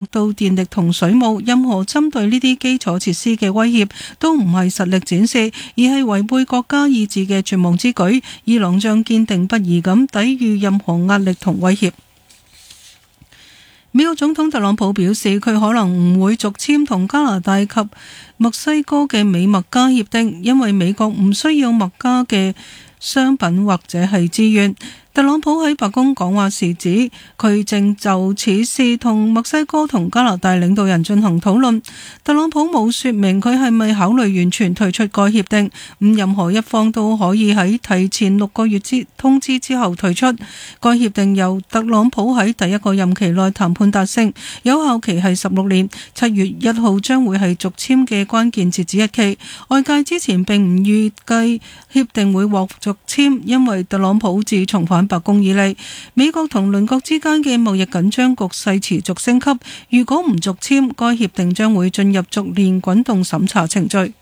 到電力同水務，任何針對呢啲基礎設施嘅威脅都唔係實力展示，而係違背國家意志嘅絕望之舉。伊朗將堅定不移咁抵禦任何壓力同威脅。美國總統特朗普表示，佢可能唔會續簽同加拿大及墨西哥嘅美墨加協定，因為美國唔需要墨加嘅商品或者係資源。特朗普喺白宮講話時指，佢正就此事同墨西哥同加拿大領導人進行討論。特朗普冇說明佢係咪考慮完全退出該協定，任何一方都可以喺提前6個月通知之後退出。該協定由特朗普喺第一個任期內談判達成，有效期係16年，7月1號將會係續簽嘅關鍵截止日期。外界之前並唔預計協定會獲續簽，因為特朗普自重返白宮以嚟，美國同鄰國之間嘅貿易緊張局勢持續升級。如果唔續簽，該協定將會進入逐年滾動審查程序。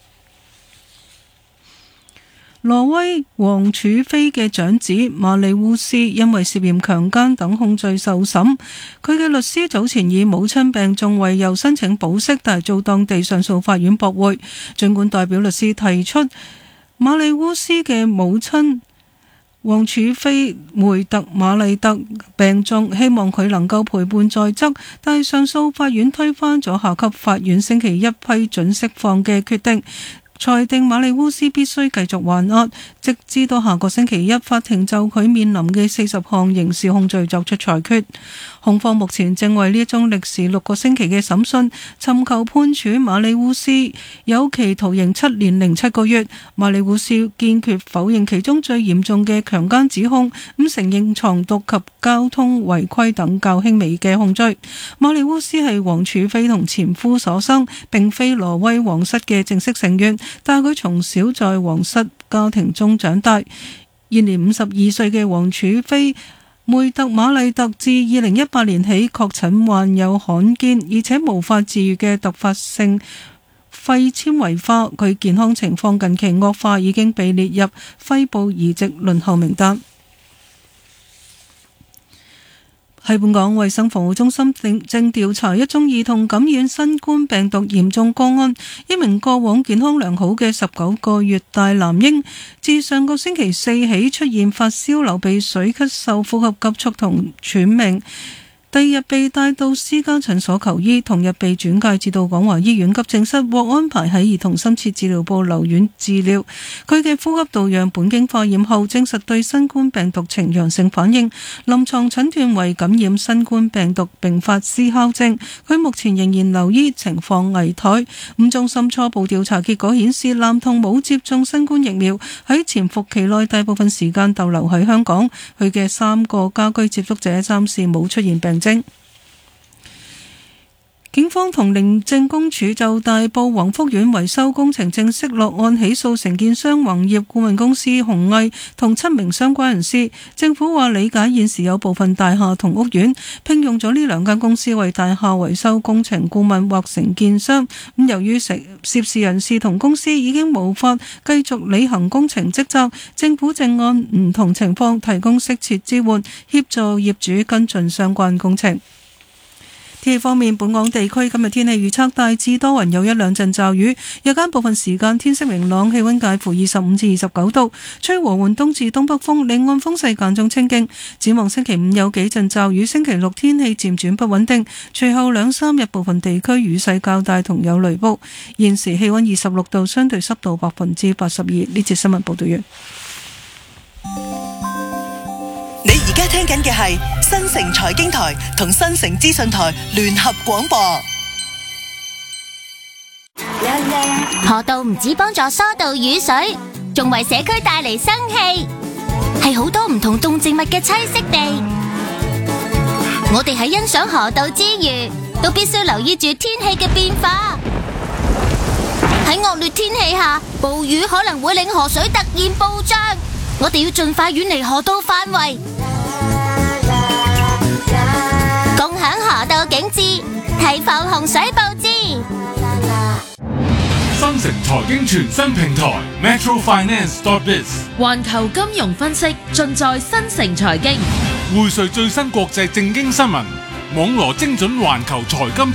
挪威王儲妃嘅長子馬里烏斯因為涉嫌強姦等控罪受審，佢嘅律師早前以母親病重為由申請保釋，但係遭當地上訴法院駁回。儘管代表律師提出馬里烏斯嘅母親王儲妃梅特瑪麗特病重，希望佢能夠陪伴在側，但係上訴法院推翻咗下級法院星期一批准釋放嘅決定，裁定馬里烏斯必須繼續還押，直至到下個星期一，法庭就佢面臨嘅40項刑事控罪作出裁決。控方目前正為呢一宗歷時6個星期嘅審訊尋求判處馬里烏斯有期徒刑7年零7個月。馬里烏斯堅決否認其中最嚴重嘅強姦指控，承認藏毒及交通違規等較輕微嘅控罪。馬里烏斯係王儲妃同前夫所生，並非挪威皇室嘅正式成員，但佢從小在皇室家庭中長大。現年52歲嘅王儲妃梅特瑪麗特自2018年起確診患有罕見而且無法治癒嘅突發性肺纖維化，佢健康情況近期惡化，已經被列入肺部移植輪候名單。喺本港衛生防護中心正調查一宗兒童感染新冠病毒嚴重個案，一名過往健康良好嘅19個月大男嬰，自上個星期四起出現發燒、流鼻水、咳嗽、呼吸急促同喘鳴。第二日被帶到私家診所求醫，同日被轉介至到廣華醫院急症室，獲安排喺兒童深切治療部留院治療。佢嘅呼吸道樣本經化驗後證實對新冠病毒呈陽性反應，臨床診斷為感染新冠病毒並發思考症。佢目前仍然留醫，情況危殆。中心初步調查結果顯示，男童冇接種新冠疫苗，喺潛伏期內大部分時間逗留喺香港。佢嘅3個家居接觸者暫時冇出現病徵。警方同廉政公署就大埔宏福苑維修工程正式落案起訴承建商宏業顧問公司鴻毅同7名相關人士。政府話理解現時有部分大廈同屋苑聘用咗呢2間公司為大廈維修工程顧問或承建商，由於涉事人士同公司已經無法繼續履行工程職責，政府正按唔同情況提供適切支援，協助業主跟進相關工程。天氣方面，本港地區今日天氣預測大致多雲，有1兩陣驟雨，日間部分時間天色明朗，氣溫介乎25至29度，吹和緩東至東北風，離岸風勢間中清勁。展望星期5有幾陣驟雨，星期6天氣漸轉不穩定，隨後2、3日部分地區雨勢較大同有雷暴。現時氣溫26度，相對濕度82%。呢節新聞報道完。 你而家聽緊嘅係新城財經台同新城資訊台聯合廣播。 河道唔止幫助疏導雨水，仲為社區帶嚟生氣，係好多唔同動植物嘅棲息地。我哋喺欣賞河道之餘，都必須留意住天氣嘅變化。喺惡劣天氣下，暴雨可能會令河水突然暴漲，我哋要盡快遠離河道範圍，共享河道景致，提防洪水暴至。 新城財經全新平台 metrofinance.biz， 環球金融分析盡在新城財經， 匯萃最新國際政經新聞，網羅精準環球財金